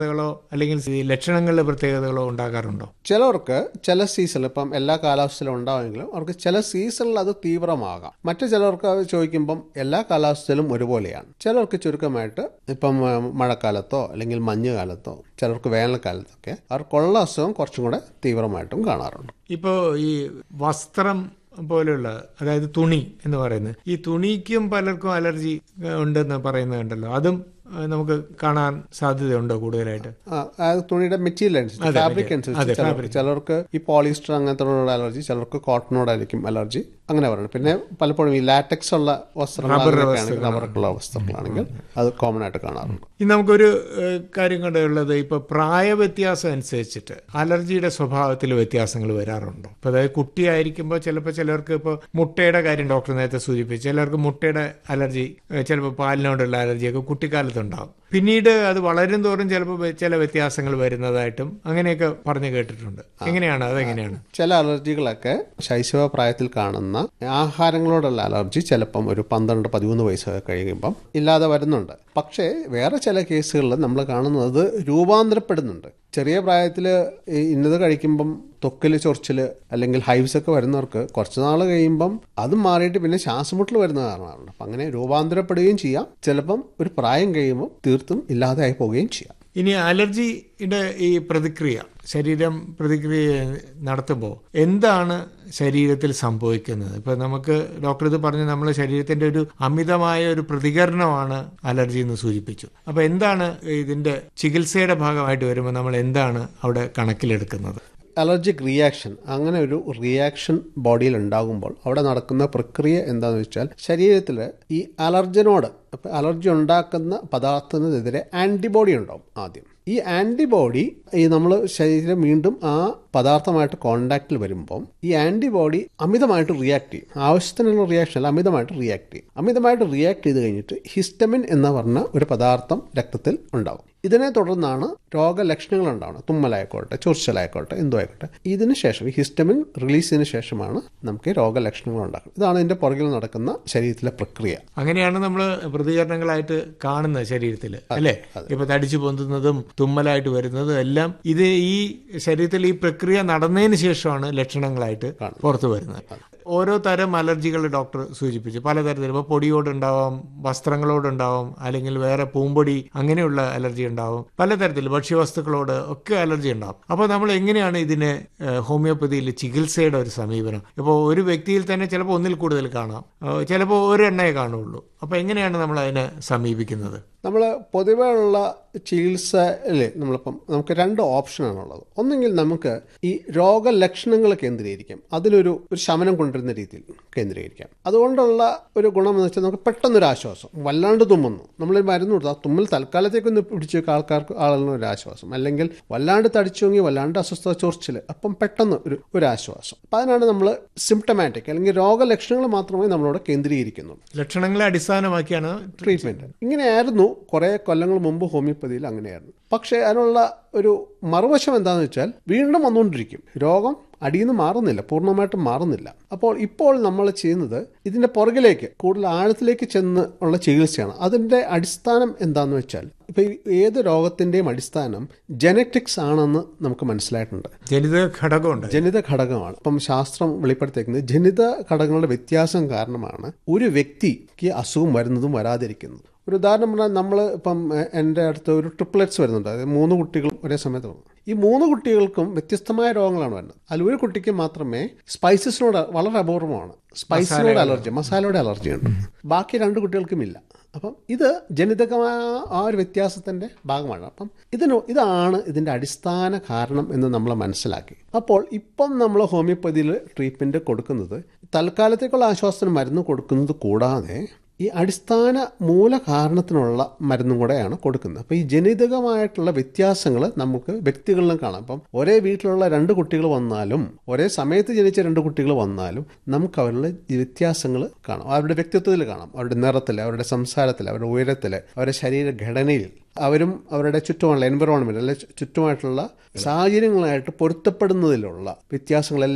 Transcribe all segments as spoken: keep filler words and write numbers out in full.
ോ അല്ലെങ്കിൽ ലക്ഷണങ്ങളുടെ പ്രത്യേകതകളോ ഉണ്ടാകാറുണ്ടോ? ചിലർക്ക് ചില സീസണിൽ, ഇപ്പം എല്ലാ കാലാവസ്ഥയിലും ഉണ്ടാവുമെങ്കിലും അവർക്ക് ചില സീസണിൽ അത് തീവ്രമാകാം. മറ്റു ചിലർക്ക് അത് ചോദിക്കുമ്പം എല്ലാ കാലാവസ്ഥയിലും ഒരുപോലെയാണ്. ചിലർക്ക് ചുരുക്കമായിട്ട് ഇപ്പം മഴക്കാലത്തോ അല്ലെങ്കിൽ മഞ്ഞുകാലത്തോ ചിലർക്ക് വേനൽക്കാലത്തൊക്കെ അവർക്കുള്ള അസുഖം കുറച്ചും കൂടെ തീവ്രമായിട്ടും കാണാറുണ്ട്. ഇപ്പോൾ ഈ വസ്ത്രം പോലെയുള്ള, അതായത് തുണി എന്ന് പറയുന്നത്, ഈ തുണിക്കും പലർക്കും അലർജി ഉണ്ടെന്ന് പറയുന്നുണ്ടല്ലോ, അതും നമുക്ക് കാണാൻ സാധ്യതയുണ്ടോ കൂടുതലായിട്ട്? തുണിയുടെ മെറ്റീരിയൽ അനുസരിച്ച്, ഫാബ്രിക് അനുസരിച്ച് ചിലർക്ക് ഈ പോളിസ്റ്റർ അങ്ങനത്തെ അലർജി, ചിലർക്ക് കോട്ടനോടായിരിക്കും അലർജി, അങ്ങനെ പറയുന്നത്. പിന്നെ പലപ്പോഴും ഈ ലാറ്റക്സ് ഉള്ള വസ്ത്രങ്ങൾ, റബ്ബറുള്ള വസ്ത്രങ്ങളാണെങ്കിൽ അത് കോമൺ ആയിട്ട് കാണാറുണ്ട്. ഇനി നമുക്കൊരു കാര്യം കണ്ടുള്ളത്, ഇപ്പൊ പ്രായവ്യത്യാസം അനുസരിച്ചിട്ട് അലർജിയുടെ സ്വഭാവത്തിൽ വ്യത്യാസങ്ങൾ വരാറുണ്ടോ? ഇപ്പൊ അതായത് കുട്ടിയായിരിക്കുമ്പോൾ ചിലപ്പോൾ ചിലർക്ക് ഇപ്പോൾ മുട്ടയുടെ കാര്യം ഡോക്ടർ നേരത്തെ സൂചിപ്പിച്ചു, ചിലർക്ക് മുട്ടയുടെ അലർജി, ചിലപ്പോൾ പാലിനോടുള്ള അലർജിയൊക്കെ കുട്ടിക്കാലത്ത് ഉണ്ടാവും. പിന്നീട് അത് വളരും തോറും ചിലപ്പോൾ ചില വ്യത്യാസങ്ങൾ വരുന്നതായിട്ടും അങ്ങനെയൊക്കെ പറഞ്ഞു കേട്ടിട്ടുണ്ട്. എങ്ങനെയാണ് അതെങ്ങനെയാണ്? ചില അലർജികളൊക്കെ ശൈശവ പ്രായത്തിൽ കാണുന്ന ആഹാരങ്ങളോടുള്ള അലർജി ചിലപ്പം ഒരു പന്ത്രണ്ട് പതിമൂന്ന് വയസ്സൊക്കെ കഴിയുമ്പം ഇല്ലാതെ വരുന്നുണ്ട്. പക്ഷേ വേറെ ചില കേസുകളിൽ നമ്മൾ കാണുന്നത് രൂപാന്തരപ്പെടുന്നുണ്ട്. ചെറിയ പ്രായത്തിൽ ഇന്നത് കഴിക്കുമ്പം ത്വക്കിൽ ചൊറിച്ചിൽ അല്ലെങ്കിൽ ഹൈവ്സ് ഒക്കെ വരുന്നവർക്ക് കുറച്ച് നാൾ കഴിയുമ്പം അത് മാറിയിട്ട് പിന്നെ ശ്വാസമുട്ടൽ വരുന്ന കാരണമാണ്. അപ്പം അങ്ങനെ രൂപാന്തരപ്പെടുകയും ചെയ്യാം. ചിലപ്പം ഒരു പ്രായം കഴിയുമ്പോൾ തീർത്തും ഇല്ലാതെയായി പോവുകയും ചെയ്യാം. ഇനി അലർജിയുടെ ഈ പ്രതിക്രിയ, ശരീരം പ്രതിക്രിയ നടത്തുമ്പോൾ എന്താണ് ശരീരത്തിൽ സംഭവിക്കുന്നത്? ഇപ്പൊ നമുക്ക് ഡോക്ടർ ഇത് പറഞ്ഞു, നമ്മുടെ ശരീരത്തിന്റെ ഒരു അമിതമായ ഒരു പ്രതികരണമാണ് അലർജി എന്ന് സൂചിപ്പിച്ചു. അപ്പൊ എന്താണ് ഇതിന്റെ ചികിത്സയുടെ ഭാഗമായിട്ട് വരുമ്പോൾ നമ്മൾ എന്താണ് അവിടെ കണക്കിലെടുക്കുന്നത്? അലർജിക് റിയാക്ഷൻ, അങ്ങനെ ഒരു റിയാക്ഷൻ ബോഡിയിൽ ഉണ്ടാകുമ്പോൾ അവിടെ നടക്കുന്ന പ്രക്രിയ എന്താണെന്ന് വെച്ചാൽ, ശരീരത്തിൽ ഈ അലർജനോട്, അലർജി ഉണ്ടാക്കുന്ന പദാർത്ഥത്തിനെതിരെ ആന്റിബോഡി ഉണ്ടാവും ആദ്യം. ഈ ആന്റിബോഡി ഈ നമ്മൾ ശരീരം വീണ്ടും ആ പദാർത്ഥമായിട്ട് കോണ്ടാക്റ്റിൽ വരുമ്പം ഈ ആന്റിബോഡി അമിതമായിട്ട് റിയാക്ട് ചെയ്യും. ആവശ്യത്തിനുള്ള റിയാക്ഷൻ അല്ല, അമിതമായിട്ട് റിയാക്ട് ചെയ്യും. അമിതമായിട്ട് റിയാക്ട് ചെയ്ത് കഴിഞ്ഞിട്ട് ഹിസ്റ്റമിൻ എന്ന് പറഞ്ഞ ഒരു പദാർത്ഥം രക്തത്തിൽ ഉണ്ടാവും. ഇതിനെ തുടർന്നാണ് രോഗലക്ഷണങ്ങൾ ഉണ്ടാവുന്നത്. തുമ്മലായിക്കോട്ടെ, ചൊറിച്ചിലായിക്കോട്ടെ, എന്തോ ആയിക്കോട്ടെ. ഇതിന് ശേഷം ഈ ഹിസ്റ്റമിൻ റിലീസിന് ശേഷമാണ് നമുക്ക് രോഗലക്ഷണങ്ങൾ ഉണ്ടാക്കുന്നത്. ഇതാണ് ഇതിന്റെ പുറകിൽ നടക്കുന്ന ശരീരത്തിലെ പ്രക്രിയ. അങ്ങനെയാണ് നമ്മൾ പ്രതികരണങ്ങളായിട്ട് കാണുന്നത് ശരീരത്തിൽ, അല്ലേ? ഇപ്പൊ തടിച്ചു പൊന്തുന്നതും തുമ്മലായിട്ട് വരുന്നതും എല്ലാം ഇത് ഈ ശരീരത്തിൽ ഈ പ്രക്രിയ നടന്നതിന് ശേഷമാണ് ലക്ഷണങ്ങളായിട്ട് പുറത്തു വരുന്നത്. ഓരോ തരം അലർജികൾ ഡോക്ടർ സൂചിപ്പിച്ചു, പലതരത്തിൽ. ഇപ്പോൾ പൊടിയോടുണ്ടാവാം, വസ്ത്രങ്ങളോടുണ്ടാവാം, അല്ലെങ്കിൽ വേറെ പൂമ്പൊടി അങ്ങനെയുള്ള അലർജി ഉണ്ടാവും, പലതരത്തിൽ ഭക്ഷ്യവസ്തുക്കളോട് ഒക്കെ അലർജി ഉണ്ടാവും. അപ്പോൾ നമ്മൾ എങ്ങനെയാണ് ഇതിന് ഹോമിയോപ്പതിയിൽ ചികിത്സയുടെ ഒരു സമീപനം? ഇപ്പോൾ ഒരു വ്യക്തിയിൽ തന്നെ ചിലപ്പോൾ ഒന്നിൽ കൂടുതൽ കാണാം, ചിലപ്പോൾ ഒരു എണ്ണയെ കാണുള്ളൂ. അപ്പോൾ എങ്ങനെയാണ് നമ്മൾ അതിനെ സമീപിക്കുന്നത്? നമ്മൾ പൊതുവേ ഉള്ള ചികിത്സയിൽ നമ്മളിപ്പം നമുക്ക് രണ്ട് ഓപ്ഷനാണുള്ളത്. ഒന്നെങ്കിൽ നമുക്ക് ഈ രോഗലക്ഷണങ്ങൾ കേന്ദ്രീകരിക്കാം, അതിലൊരു ഒരു ശമനം കൊണ്ടുവരുന്ന രീതിയിൽ കേന്ദ്രീകരിക്കാം. അതുകൊണ്ടുള്ള ഒരു ഗുണം എന്ന് വെച്ചാൽ നമുക്ക് പെട്ടെന്നൊരു ആശ്വാസം. വല്ലാണ്ട് തുമ്മുന്നു, നമ്മൾ മരുന്ന് കൊടുത്താൽ തുമ്മൽ തൽക്കാലത്തേക്കൊന്ന് പിടിച്ചു വെക്കുക, ആൾക്കാർക്ക് ആളുള്ള ഒരു ആശ്വാസം. അല്ലെങ്കിൽ വല്ലാണ്ട് തടിച്ചുവെങ്കിൽ വല്ലാണ്ട് അസ്വസ്ഥത, ചൊറിച്ചിൽ, അപ്പം പെട്ടെന്ന് ഒരു ഒരു ആശ്വാസം. അപ്പം അതിനാണ് നമ്മൾ സിംപ്റ്റമാറ്റിക് അല്ലെങ്കിൽ രോഗലക്ഷണങ്ങൾ മാത്രമേ നമ്മളോട് കേന്ദ്രീകരിക്കുന്നുള്ളൂ. ലക്ഷണങ്ങളെ അടിസ്ഥാനമാക്കിയാണ് ട്രീറ്റ്മെന്റ്. ഇങ്ങനെയായിരുന്നു കുറെ കൊല്ലങ്ങൾ മുമ്പ് ഹോമിയോപ്പതിയിൽ, അങ്ങനെയായിരുന്നു. പക്ഷേ അതിനുള്ള ഒരു മറുവശം എന്താണെന്ന് വെച്ചാൽ വീണ്ടും വന്നുകൊണ്ടിരിക്കും. രോഗം അടിയിൽ നിന്ന് മാറുന്നില്ല, പൂർണ്ണമായിട്ടും മാറുന്നില്ല. അപ്പോൾ ഇപ്പോൾ നമ്മൾ ചെയ്യുന്നത് ഇതിന്റെ പുറകിലേക്ക് കൂടുതൽ ആഴത്തിലേക്ക് ചെന്ന് ഉള്ള ചികിത്സയാണ്. അതിന്റെ അടിസ്ഥാനം എന്താണെന്ന് വെച്ചാൽ, ഇപ്പൊ ഏത് രോഗത്തിന്റെയും അടിസ്ഥാനം ജനറ്റിക്സ് ആണെന്ന് നമുക്ക് മനസ്സിലായിട്ടുണ്ട്. ജനിത ഘടകമുണ്ട്, ജനിത ഘടകമാണ്. ഇപ്പം ശാസ്ത്രം വെളിപ്പെടുത്തിയിരിക്കുന്നത് ജനിത ഘടകങ്ങളുടെ വ്യത്യാസം കാരണമാണ് ഒരു വ്യക്തിക്ക് അസുഖം വരുന്നതും വരാതിരിക്കുന്നതും. ഒരു ഉദാഹരണം പറഞ്ഞാൽ, നമ്മൾ ഇപ്പം എൻ്റെ അടുത്ത് ഒരു ട്രിപ്ലറ്റ്സ് വരുന്നുണ്ട്, അതായത് മൂന്ന് കുട്ടികൾ ഒരേ സമയത്ത് വന്നു. ഈ മൂന്ന് കുട്ടികൾക്കും വ്യത്യസ്തമായ രോഗങ്ങളാണ് വരുന്നത്. അതിൽ ഒരു കുട്ടിക്ക് മാത്രമേ സ്പൈസസിനോട് വളരെ അപൂർവമാണ് സ്പൈസിനോട് അലർജി, മസാലയുടെ അലർജി ഉണ്ട്. ബാക്കി രണ്ട് കുട്ടികൾക്കും ഇല്ല. അപ്പം ഇത് ജനിതകമായ ആ ഒരു വ്യത്യാസത്തിന്റെ ഭാഗമാണ്. അപ്പം ഇതിന് ഇതാണ് ഇതിന്റെ അടിസ്ഥാന കാരണം എന്ന് നമ്മൾ മനസ്സിലാക്കി. അപ്പോൾ ഇപ്പം നമ്മൾ ഹോമിയോപ്പതിയിൽ ട്രീറ്റ്മെന്റ് കൊടുക്കുന്നത് തൽക്കാലത്തേക്കുള്ള ആശ്വാസത്തിന് മരുന്ന് കൊടുക്കുന്നത് കൂടാതെ ഈ അടിസ്ഥാന മൂല കാരണത്തിനുള്ള മരുന്നും കൂടെയാണ് കൊടുക്കുന്നത്. അപ്പോൾ ഈ ജനിതകമായിട്ടുള്ള വ്യത്യാസങ്ങൾ നമുക്ക് വ്യക്തികളിലും കാണാം. അപ്പം ഒരേ വീട്ടിലുള്ള രണ്ട് കുട്ടികൾ വന്നാലും, ഒരേ സമയത്ത് ജനിച്ച രണ്ട് കുട്ടികൾ വന്നാലും നമുക്ക് അവരുടെ വ്യത്യാസങ്ങൾ കാണാം. അവരുടെ വ്യക്തിത്വത്തിൽ കാണാം, അവരുടെ നിറത്തിൽ, അവരുടെ സംസാരത്തിൽ, അവരുടെ ഉയരത്തിൽ, അവരുടെ ശരീരഘടനയിൽ, അവരും അവരുടെ ചുറ്റുമുള്ള എൻവറോൺമെന്റ് അല്ലെ ചുറ്റുമായിട്ടുള്ള സാഹചര്യങ്ങളായിട്ട് പൊരുത്തപ്പെടുന്നതിലുള്ള വ്യത്യാസങ്ങളെല്ലാം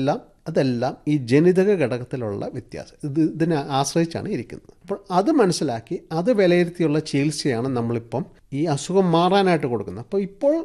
അതെല്ലാം ഈ ജനിതക ഘടകത്തിലുള്ള വ്യത്യാസം ഇത് ഇതിനെ ആശ്രയിച്ചാണ് ഇരിക്കുന്നത്. അപ്പോൾ അത് മനസ്സിലാക്കി അത് വിലയിരുത്തിയുള്ള ചികിത്സയാണ് നമ്മളിപ്പം ഈ അസുഖം മാറാനായിട്ട് കൊടുക്കുന്നത്. അപ്പോൾ ഇപ്പോൾ